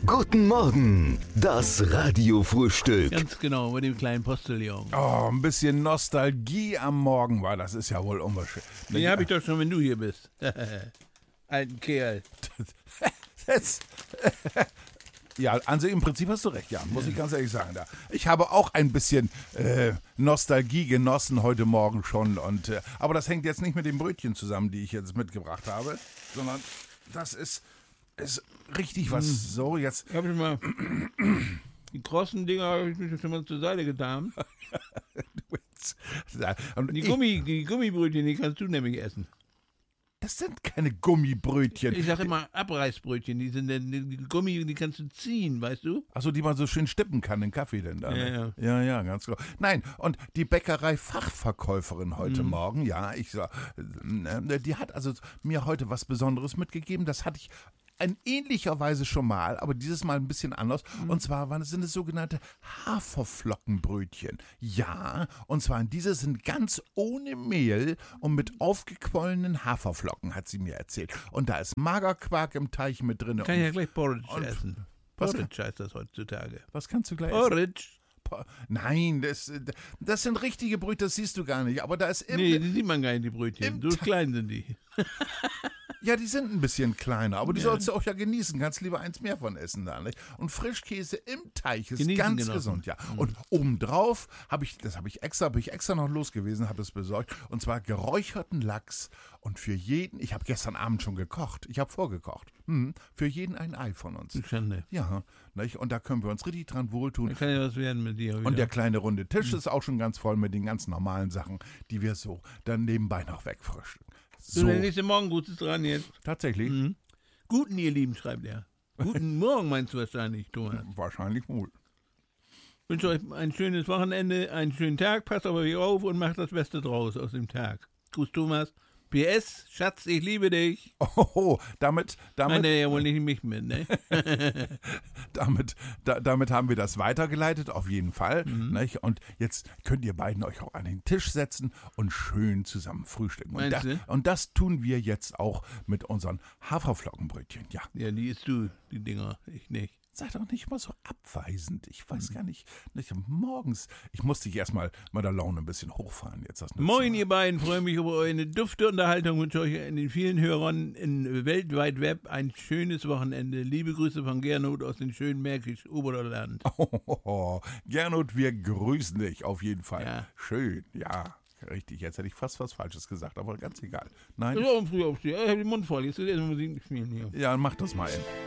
Guten Morgen, das Radiofrühstück. Ganz genau, mit dem kleinen Postillon. Oh, ein bisschen Nostalgie am Morgen war, das ist ja wohl unwahrscheinlich. Den hab ich doch schon, wenn du hier bist. Alten Kerl. Ja, also im Prinzip hast du recht, ja, muss ich ganz ehrlich sagen. Da. Ich habe auch ein bisschen Nostalgie genossen heute Morgen schon. Aber das hängt jetzt nicht mit den Brötchen zusammen, die ich jetzt mitgebracht habe, sondern das ist richtig was so jetzt. Ich hab schon mal die krossen Dinger habe ich mir schon mal zur Seite getan. Die Gummibrötchen, die kannst du nämlich essen. Das sind keine Gummibrötchen. Ich sag immer Abreißbrötchen, die Gummi, die kannst du ziehen, weißt du? Achso, die man so schön stippen kann, den Kaffee denn da. Ne? Ja. Ja, ganz genau. Nein, und die Bäckerei-Fachverkäuferin heute Morgen, die hat also mir heute was Besonderes mitgegeben. Das hatte ich in ähnlicher Weise schon mal, aber dieses Mal ein bisschen anders. Und zwar sind es sogenannte Haferflockenbrötchen. Ja, und zwar diese sind ganz ohne Mehl und mit aufgequollenen Haferflocken, hat sie mir erzählt. Und da ist Magerquark im Teig mit drin. Kann ich ja gleich Porridge essen. Was Porridge heißt das heutzutage. Was kannst du gleich essen? Porridge. Nein, das sind richtige Brötchen, das siehst du gar nicht. Aber da ist Nee, die sieht man gar nicht, die Brötchen. So klein sind die. Ja, die sind ein bisschen kleiner, aber die sollst du auch ja genießen. Kannst lieber eins mehr von essen da, nicht? Und Frischkäse im Teig ist Genießen ganz genossen. gesund, ja. Und obendrauf bin ich extra noch los gewesen, habe es besorgt. Und zwar geräucherten Lachs. Und für jeden, ich habe gestern Abend schon gekocht, ich habe vorgekocht. Für jeden ein Ei von uns. Schande. Ja, nicht? Und da können wir uns richtig dran wohltun. Da kann ja was werden mit dir. Und der kleine runde Tisch ist auch schon ganz voll mit den ganz normalen Sachen, die wir so dann nebenbei noch wegfrühstücken. So, der nächste Morgen, gut ist dran jetzt. Tatsächlich? Guten, ihr Lieben, schreibt er. Guten Morgen meinst du wahrscheinlich, Thomas. Wahrscheinlich wohl. Ich wünsche euch ein schönes Wochenende, einen schönen Tag, passt auf euch auf und macht das Beste draus aus dem Tag. Gruß, Thomas. PS, Schatz, ich liebe dich. Oh, damit Meint er ja wohl nicht mich mit, ne? damit haben wir das weitergeleitet, auf jeden Fall. Nicht? Und jetzt könnt ihr beiden euch auch an den Tisch setzen und schön zusammen frühstücken. Und das tun wir jetzt auch mit unseren Haferflockenbrötchen, ja. Ja, die isst du, die Dinger, ich nicht. Sei doch nicht immer so abweisend. Ich weiß gar nicht, morgens, ich muss dich erstmal mit der Laune ein bisschen hochfahren jetzt. Moin, ihr beiden, freue mich über eure dufte Unterhaltung, wünsche euch in den vielen Hörern in Weltweit Web ein schönes Wochenende. Liebe Grüße von Gernot aus dem schönen Märkisch Oberland. Gernot, wir grüßen dich auf jeden Fall. Ja. Schön, ja. Richtig, jetzt hätte ich fast was Falsches gesagt, aber ganz egal. Nein. Ich bin früh aufstehen, ich habe den Mund voll, jetzt will ich erstmal Musik spielen hier. Ja, mach das mal.